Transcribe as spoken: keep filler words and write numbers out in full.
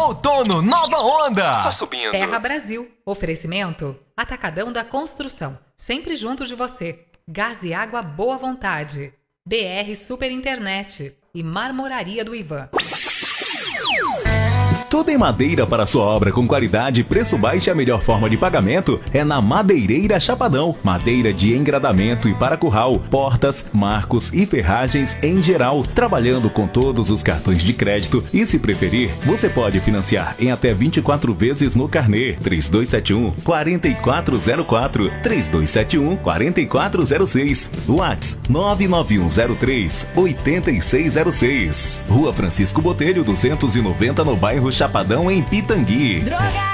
Outono, nova onda. Só subindo. Terra Brasil. Oferecimento Atacadão da Construção. Sempre junto de você. Gás e água boa vontade. B R Super Internet. E Marmoraria do Ivan. Tudo em madeira para sua obra com qualidade, preço baixo e a melhor forma de pagamento é na Madeireira Chapadão. Madeira de engradamento e para curral, portas, marcos e ferragens em geral, trabalhando com todos os cartões de crédito e, se preferir, você pode financiar em até vinte e quatro vezes no carnê. Três dois sete um, quatro quatro zero quatro, três dois sete um, quatro quatro zero seis, WhatsApp nove nove um zero três, oito seis zero seis. Rua Francisco Botelho duzentos e noventa no bairro Chapadão, em Pitangui. Droga!